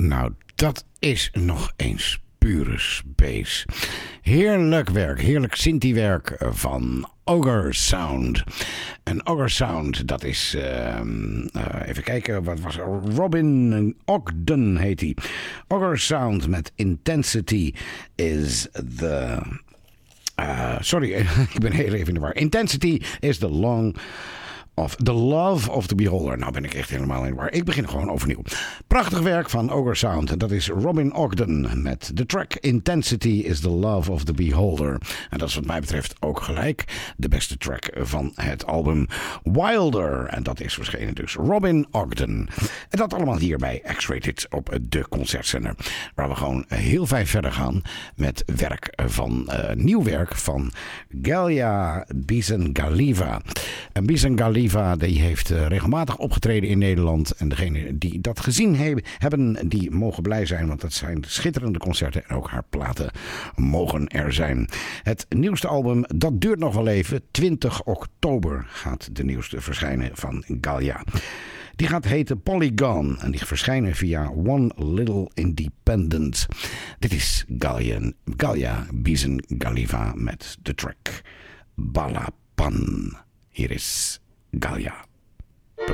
Nou, dat is nog eens pure space. Heerlijk werk, heerlijk Synthie-werk van Ogre Sound. En Ogre Sound, dat is... even kijken, wat was er? Robin Ogden heet hij. Ogre Sound met Intensity is the... sorry, ik ben heel even in de war. Intensity is the love of the beholder. Nou ben ik echt helemaal in de war. Ik begin gewoon overnieuw. Prachtig werk van Ogre Sound. Dat is Robin Ogden met de track Intensity is the love of the beholder. En dat is wat mij betreft ook gelijk de beste track van het album Wilder. En dat is verschenen dus Robin Ogden. En dat allemaal hier bij X-Rated op de Concertzender. Waar we gewoon heel fijn verder gaan met nieuw werk van Galia Bizengaliva. En Bizengaliva die heeft regelmatig opgetreden in Nederland. En degenen die dat gezien hebben, die mogen blij zijn. Want dat zijn schitterende concerten. En ook haar platen mogen er zijn. Het nieuwste album, dat duurt nog wel even. 20 oktober gaat de nieuwste verschijnen van Galia. Die gaat heten Polygon. En die verschijnen via One Little Independent. Dit is Galia Bizengaliva met de track Balapan. Hier is Galia.